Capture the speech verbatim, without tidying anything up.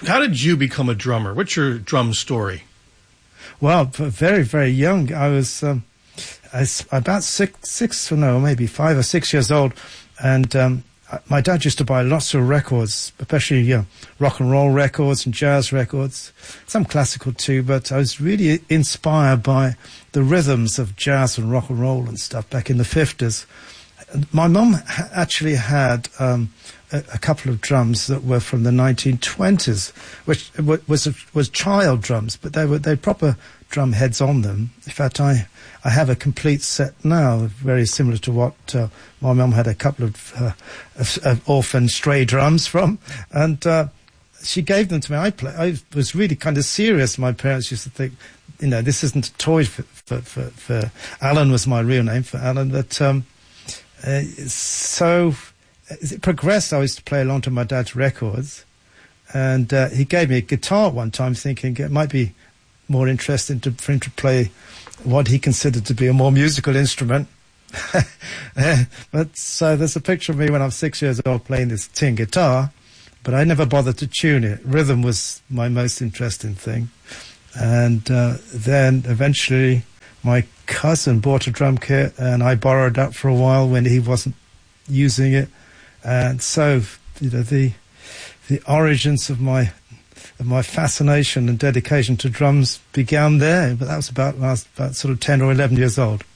How did you become a drummer? What's your drum story? Well, very, very young. I was, um, I was about six, six, or no, maybe five or six years old. And um, my dad used to buy lots of records, especially you know, rock and roll records and jazz records, some classical too. But I was really inspired by the rhythms of jazz and rock and roll and stuff back in the fifties. My mum ha- actually had um, a, a couple of drums that were from the nineteen twenties, which w- was was child drums, but they were they had proper drum heads on them. In fact, I I have a complete set now, very similar to what uh, my mum had a couple of, uh, of, of orphan stray drums from, and uh, she gave them to me. I play. I was really kind of serious. My parents used to think, you know, this isn't a toy for for, for, for Alan was my real name for Alan, but. Um, Uh, so as it progressed, I used to play along to my dad's records, and uh, he gave me a guitar one time, thinking it might be more interesting to, for him to play what he considered to be a more musical instrument. uh, but so there's a picture of me when I was six years old playing this tin guitar, but I never bothered to tune it. Rhythm was my most interesting thing, and uh, then eventually my cousin bought a drum kit, and I borrowed that for a while when he wasn't using it. And so, you know, the the origins of my of my fascination and dedication to drums began there. But that was about when I was about sort of ten or eleven years old.